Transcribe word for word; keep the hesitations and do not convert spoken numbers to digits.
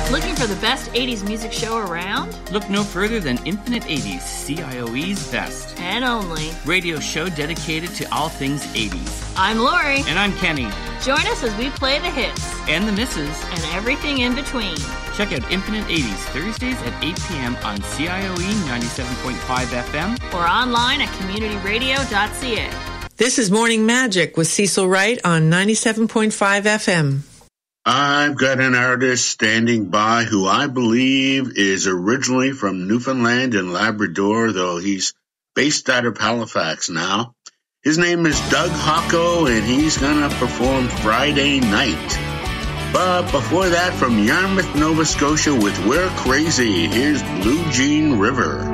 Looking for the best eighties music show around? Look no further than Infinite eighties, C I O E's best and only radio show dedicated to all things eighties. I'm Lori. And I'm Kenny. Join us as we play the hits and the misses and everything in between. Check out Infinite eighties Thursdays at eight p.m. on C I O E ninety-seven point five F M or online at community radio dot c a. This is Morning Magic with Cecil Wright on ninety-seven point five F M. I've got an artist standing by who I believe is originally from Newfoundland and Labrador, though he's based out of Halifax now. His name is Doug Hocko, and he's going to perform Friday night. But before that, from Yarmouth, Nova Scotia with We're Crazy, here's Blue Jean River.